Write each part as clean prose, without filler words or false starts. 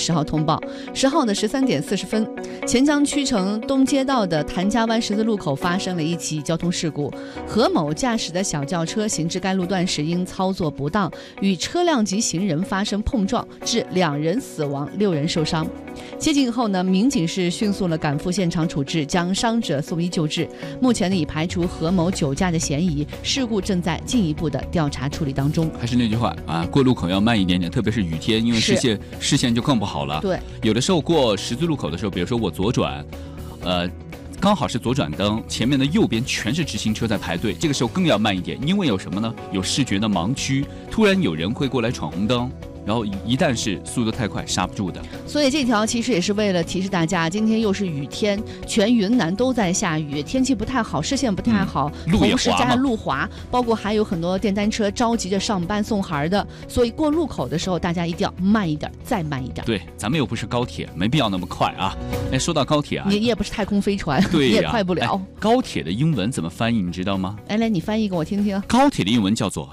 10号通报，10号的13点40分，钱江区城东街道的谭家湾十字路口发生了一起交通事故，何某驾驶的小轿车行至该路段时因操作不当，与车辆及行人发生碰撞，致2人死亡，6人受伤。接警后呢，民警是迅速赶赴现场处置，将伤者送医救治。目前呢，已排除何某酒驾的嫌疑，事故正在进一步的调查处理当中。 还是那句话啊，过路口要慢一点点，特别是雨天，因为视线就更不好了。 对， 有的时候过十字路口的时候，比如说我左转，刚好是左转灯，前面的右边全是直行车在排队，这个时候更要慢一点，因为有什么呢？有视觉的盲区，突然有人会过来闯红灯。然后一旦是速度太快，刹不住的。 所以这条其实也是为了提示大家，今天又是雨天，全云南都在下雨，天气不太好，视线不太好，同时加上路滑，包括还有很多电单车着急着上班送孩的，所以过路口的时候，大家一定要慢一点，再慢一点。 对，咱们又不是高铁，没必要那么快啊。哎，说到高铁啊， 你也不是太空飞船， 对呀， 你也快不了。 高铁的英文怎么翻译，你知道吗？ 哎，来，你翻译给我听听。 高铁的英文叫做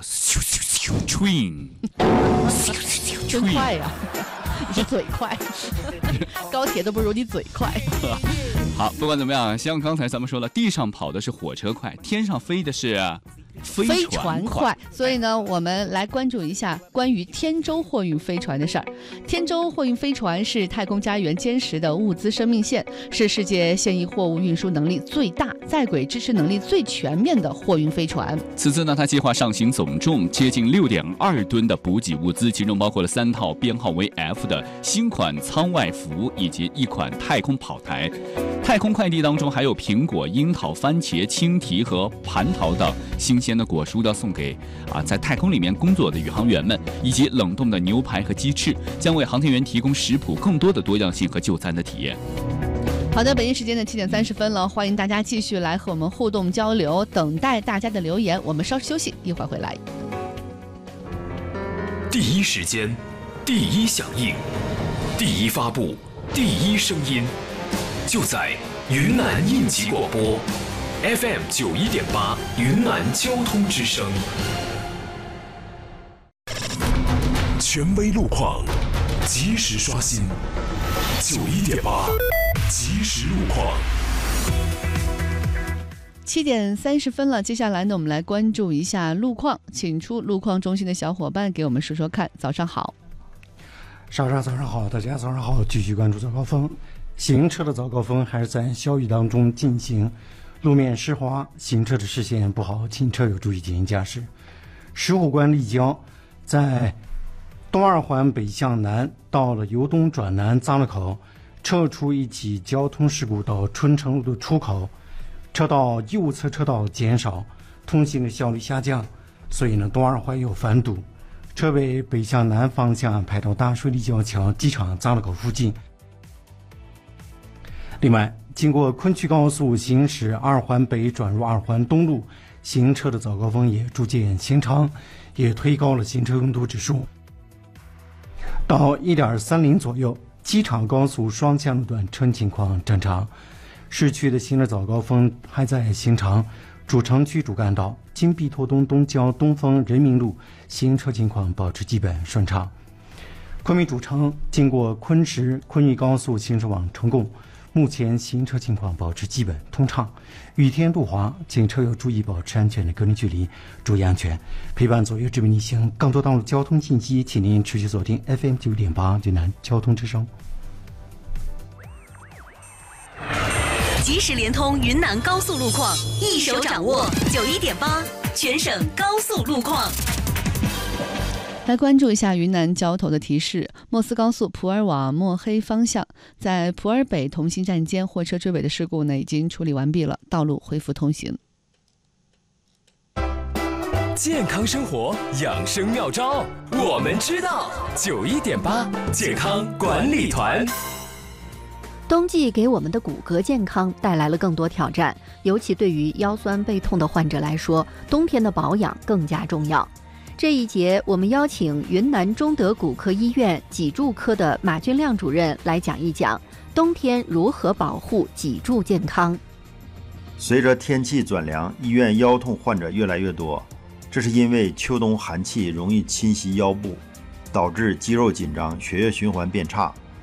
train。 真快呀！你是嘴快，高铁都不如你嘴快。 好，不管怎么样，像刚才咱们说了，地上跑的是火车快，天上飞的是飞船快。 所以呢，我们来关注一下关于天舟货运飞船的事儿。天舟货运飞船是太空家园坚实的物资生命线，是世界现役货物运输能力最大、在轨支持能力最全面的货运飞船。 此次呢，它计划上行总重接近6.2吨的补给物资，其中包括了3套编号为 F 的新款舱外服以及1款太空跑台。太空快递当中还有苹果、樱桃、番茄、青提和蟠桃等新鲜的果蔬，要送给在太空里面工作的宇航员们，以及冷冻的牛排和鸡翅，将为航天员提供食谱更多的多样性和就餐的体验。 好的，北京时间的7点30分了，欢迎大家继续来和我们互动交流，等待大家的留言。我们稍事休息，一会儿回来。 第一时间，第一响应，第一发布，第一声音，就在云南应急广播 FM 91.8云南交通之声，权威路况，及时刷新91.8即时路况。 7点30分了，接下来呢，我们来关注一下路况，请出路况中心的小伙伴给我们说说看。早上好。 早上好，大家早上好，继续关注早高峰。行车的早高峰还是在小雨当中进行，路面湿滑，行车的视线不好，请车友注意进行驾驶。石虎关立交在东二环北向南，到了由东转南匝路口，撤出一起交通事故到春城路的出口，车道右侧车道减少，通行的效率下降，所以呢，东二环有繁堵，车为北向南方向排到大水立交桥机场匝路口附近。另外，经过昆曲高速行驶二环北转入二环东路，行车的早高峰也逐渐形成，也推高了行车拥堵指数。到1.30左右，机场高速双向路段车情况正常。市区的行车早高峰还在形成，主城区主干道金碧头东东郊东风人民路行车情况保持基本顺畅。昆明主城经过昆石昆玉高速行驶往成贡，目前行车情况保持基本通畅。雨天路滑，请车友注意保持安全的隔离距离，注意安全。陪伴左右指挥逆行，更多道路交通信息，请您持续锁定 FM 9.8云南交通之声。 即时联通云南高速路况，一手掌握91.8全省高速路况。 来关注一下云南交通的提示。莫斯高速普洱瓦莫黑方向，在普洱北同心站间货车追尾的事故呢，已经处理完毕了，道路恢复通行。 健康生活养生妙招，我们知道。91.8健康管理团。 冬季给我们的骨骼健康带来了更多挑战，尤其对于腰酸背痛的患者来说，冬天的保养更加重要。这一节我们邀请云南中德骨科医院脊柱科的马俊亮主任来讲一讲冬天如何保护脊柱健康。 随着天气转凉，医院腰痛患者越来越多，这是因为秋冬寒气容易侵袭腰部，导致肌肉紧张，血液循环变差，